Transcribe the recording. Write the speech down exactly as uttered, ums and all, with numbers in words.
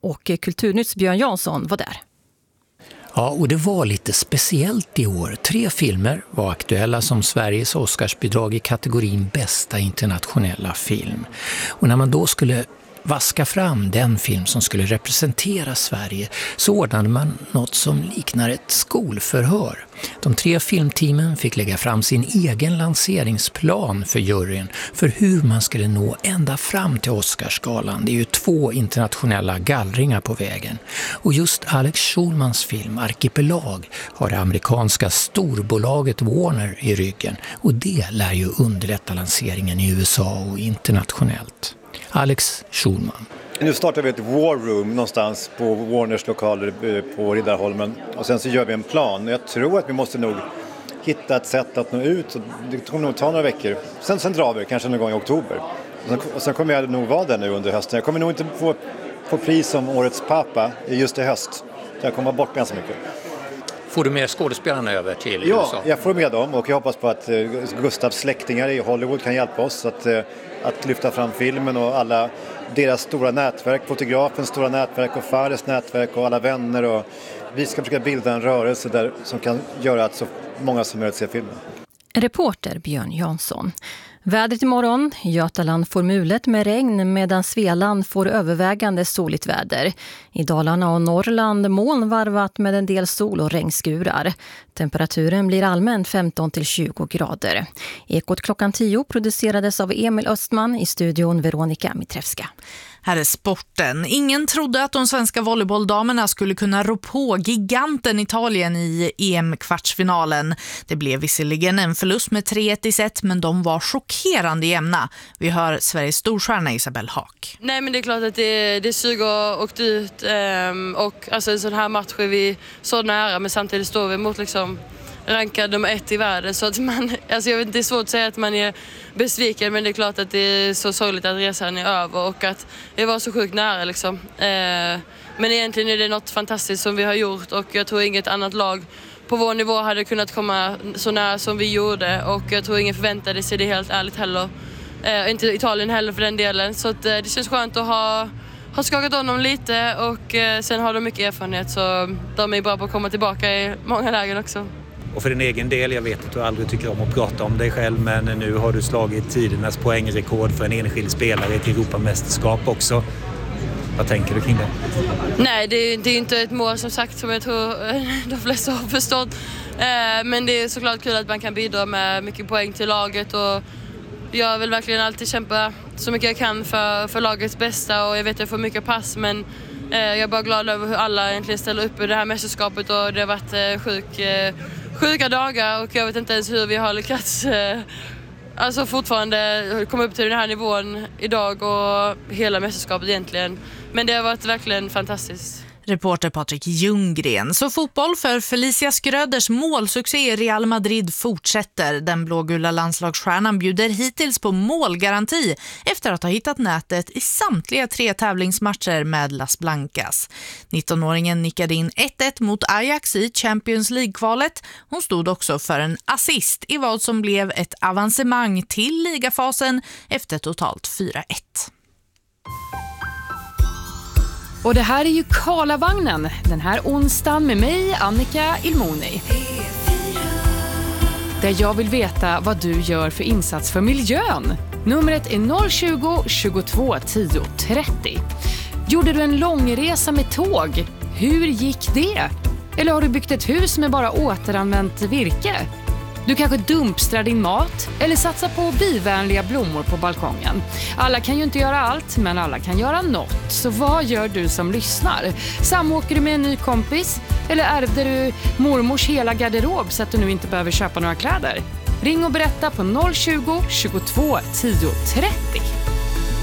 och Kulturnytts Björn Jansson var där. Ja, och det var lite speciellt i år. Tre filmer var aktuella som Sveriges Oscarsbidrag i kategorin bästa internationella film. Och när man då skulle vaska fram den film som skulle representera Sverige så ordnade man något som liknar ett skolförhör. De tre filmteamen fick lägga fram sin egen lanseringsplan för juryn för hur man skulle nå ända fram till Oscarsgalan. Det är ju två internationella gallringar på vägen. Och just Alex Schulmans film Arkipelag har det amerikanska storbolaget Warner i ryggen. Och det lär ju underlätta lanseringen i U S A och internationellt. Alex Schulman. Nu startar vi ett war room någonstans på Warners lokaler på Riddarholmen. Och sen så gör vi en plan. Jag tror att vi måste nog hitta ett sätt att nå ut. Det kommer nog ta några veckor. Sen, sen drar vi, kanske någon gång i oktober. Och sen, och sen kommer jag nog vara där nu under hösten. Jag kommer nog inte få, få pris som årets pappa just i höst. Så jag kommer vara bort ganska mycket. Får du med skådespelarna över till U S A? Ja, jag får med dem och jag hoppas på att Gustavs släktingar i Hollywood kan hjälpa oss att, att lyfta fram filmen och alla deras stora nätverk, fotografens stora nätverk och Fares nätverk och alla vänner. Och vi ska försöka bilda en rörelse där som kan göra att så många som möjligt ser filmen. Reporter Björn Jansson. Vädret imorgon. Götaland får mulet med regn medan Svealand får övervägande soligt väder. I Dalarna och Norrland moln varvat med en del sol och regnskurar. Temperaturen blir allmänt femton till tjugo grader. Ekot klockan tio producerades av Emil Östman, i studion Veronika Mitrevska. Här är sporten. Ingen trodde att de svenska volleybolldamerna skulle kunna rå på giganten Italien i E M-kvartsfinalen. Det blev visserligen en förlust med tre ett i set, men de var chockerande jämna. Vi hör Sveriges storstjärna Isabelle Haak. Nej, men det är klart att det, det suger och ut. Um, och alltså en sån här match är vi så nära, men samtidigt står vi mot liksom rankad nummer ett i världen, så att man, alltså jag vet inte, det är svårt att säga att man är besviken, men det är klart att det är så sorgligt att resan är över och att det var så sjukt nära liksom. Eh, men egentligen är det något fantastiskt som vi har gjort och jag tror inget annat lag på vår nivå hade kunnat komma så nära som vi gjorde och jag tror ingen förväntade sig det helt ärligt heller. Eh, inte Italien heller för den delen, så att, eh, det känns skönt att ha har skakat om dem lite och eh, sen har de mycket erfarenhet, så de är bra på att komma tillbaka i många lägen också. Och för din egen del, jag vet att du aldrig tycker om att prata om dig själv, men nu har du slagit tidernas poängrekord för en enskild spelare i ett Europamästerskap också. Vad tänker du kring det? Nej, det är, det är inte ett mål som sagt som jag tror de flesta har förstått. Eh, men det är såklart kul att man kan bidra med mycket poäng till laget och jag vill verkligen alltid kämpa så mycket jag kan för, för lagets bästa och jag vet att jag får mycket pass, men eh, jag är bara glad över hur alla egentligen ställer upp i det här mästerskapet och det har varit eh, sjuk, eh, sjuka dagar och jag vet inte ens hur vi har lyckats eh, alltså fortfarande komma upp till den här nivån idag och hela mästerskapet egentligen. Men det har varit verkligen fantastiskt. Reporter Patrik Ljunggren. Så fotboll för Felicia Skröders målsuccé i Real Madrid fortsätter. Den blågula landslagsstjärnan bjuder hittills på målgaranti efter att ha hittat nätet i samtliga tre tävlingsmatcher med Las Blancas. nittonåringen nickade in ett ett mot Ajax i Champions League-kvalet. Hon stod också för en assist i vad som blev ett avancemang till ligafasen efter totalt fyra ett. Och det här är ju Karlavagnen, den här onsdagen med mig, Annika Ilmoni. Där jag vill veta vad du gör för insats för miljön. Numret är noll tjugo, tjugotvå, tio, trettio. Gjorde du en långresa med tåg? Hur gick det? Eller har du byggt ett hus med bara återanvänt virke? Du kanske dumpstrar din mat eller satsar på bivänliga blommor på balkongen. Alla kan ju inte göra allt, men alla kan göra något. Så vad gör du som lyssnar? Samåker du med en ny kompis? Eller ärvde du mormors hela garderob så att du nu inte behöver köpa några kläder? Ring och berätta på noll tjugo, tjugotvå, tio, trettio.